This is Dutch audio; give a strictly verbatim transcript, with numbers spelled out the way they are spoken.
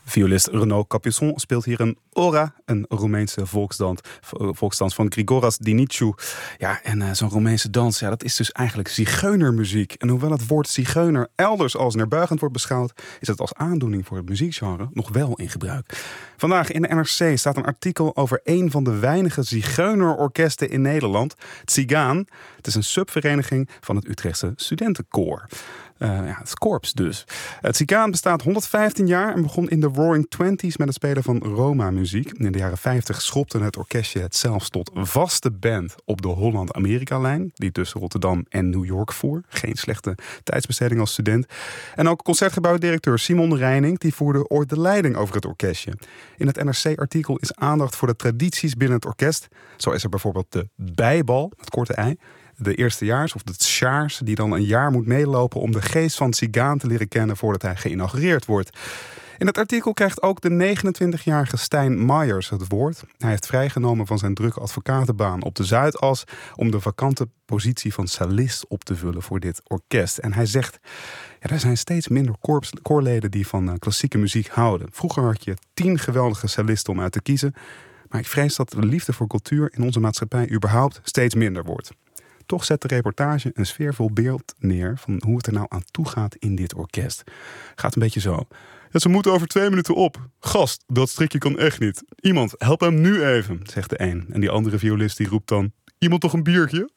Violist Renaud Capuçon speelt hier een ora, een Roemeense volksdans, volksdans van Grigoras Dinicu. Ja, en uh, zo'n Roemeense dans, ja, dat is dus eigenlijk zigeunermuziek. En hoewel het woord zigeuner elders als neerbuigend wordt beschouwd, is het als aandoening voor het muziekgenre nog wel in gebruik. Vandaag in de N R C staat een artikel over een van de weinige zigeunerorkesten in Nederland, Tsigaan. Het is een subvereniging van het Utrechtse studentenkoor. Uh, ja, het korps dus. Het Tsigaan bestaat honderdvijftien jaar en begon in de Roaring Twenties met het spelen van Roma-muziek. In de jaren vijftig schopte het orkestje het zelfs tot vaste band op de Holland-Amerika-lijn, die tussen Rotterdam en New York voer. Geen slechte tijdsbesteding als student. En ook concertgebouwdirecteur Simon Reining, die voerde ooit de leiding over het orkestje. In het N R C-artikel is aandacht voor de tradities binnen het orkest. Zo is er bijvoorbeeld de bijbal, het korte ei. De eerstejaars of de sjaars die dan een jaar moet meelopen om de geest van Tsigaan te leren kennen voordat hij geïnaugureerd wordt. In het artikel krijgt ook de negenentwintigjarige Stijn Myers het woord. Hij heeft vrijgenomen van zijn drukke advocatenbaan op de Zuidas om de vakante positie van cellist op te vullen voor dit orkest. En hij zegt, ja, er zijn steeds minder korps, koorleden die van uh, klassieke muziek houden. Vroeger had je tien geweldige cellisten om uit te kiezen, maar ik vrees dat de liefde voor cultuur in onze maatschappij überhaupt steeds minder wordt. Toch zet de reportage een sfeervol beeld neer van hoe het er nou aan toe gaat in dit orkest. Gaat een beetje zo. Ja, ze moeten over twee minuten op. Gast, dat strikje kan echt niet. Iemand, help hem nu even, zegt de een. En die andere violist die roept dan, iemand toch een biertje?